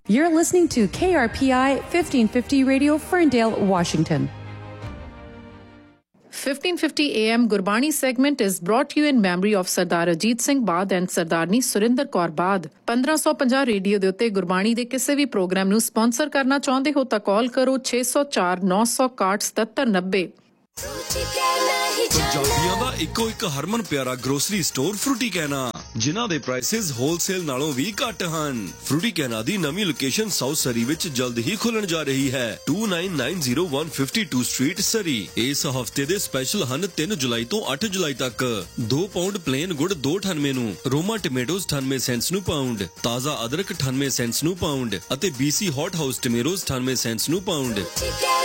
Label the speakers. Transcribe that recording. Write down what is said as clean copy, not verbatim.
Speaker 1: You're listening to KRPI 1550 Radio, Ferndale, Washington.
Speaker 2: 1550 AM Gurbani segment is brought to you in memory of Sardar Ajit Singh Bad and Sardarni Surinder Kaur Bad. 1550 radio ਦੇ ਉੱਤੇ ਗੁਰਬਾਣੀ ਦੇ ਕਿਸੇ ਵੀ programme ਨੂੰ sponsor ਕਰਨਾ ਚਾਹੁੰਦੇ ਹੋ ਤਾਂ ਕਾਲ ਕਰੋ 604 961 7790।
Speaker 3: ਪੰਜਾਬੀਆਂ ਦਾ ਇੱਕੋ ਇੱਕ ਹਰਮਨ ਪਿਆਰਾ ਗਰੋਸਰੀ ਸਟੋਰ ਫਰੂਟੀ ਕਹਿਣਾ, ਜਿਨ੍ਹਾਂ ਦੇ ਪ੍ਰਾਈਸਿਸ ਹੋਲਸੇਲ ਨਾਲੋਂ ਵੀ ਘੱਟ ਹਨ। ਫਰੂਟੀ ਕਹਿਣਾ ਦੀ ਨਵੀਂ ਲੋਕੇਸ਼ਨ ਸਾਊਥ ਸਰੀ ਵਿੱਚ ਜਲਦ ਹੀ ਖੁੱਲਣ ਜਾ ਰਹੀ ਹੈ। 2990 ਸਟਰੀਟ ਸਰੀ। ਇਸ ਹਫਤੇ ਦੇ ਸਪੈਸ਼ਲ ਹਨ 3 ਜੁਲਾਈ ਤੋਂ 8 ਜੁਲਾਈ ਤੱਕ। 2 ਪਾਉਂਡ ਪਲੇਨ ਗੁੜ 2.98 ਨੂੰ, ਰੋਮਾ ਟਮੇਟੋਜ਼ 98 ਸੈਂਟਸ ਨੂੰ ਪਾਉਂਡ, ਤਾਜ਼ਾ ਅਦਰਕ 98 ਸੈਂਟਸ ਨੂੰ ਪਾਉਂਡ ਅਤੇ BC ਹੌਟ ਹਾਊਸ ਟਮੇਟੋਜ਼ 98 ਸੈਂਟਸ ਨੂੰ ਪਾਉਂਡ।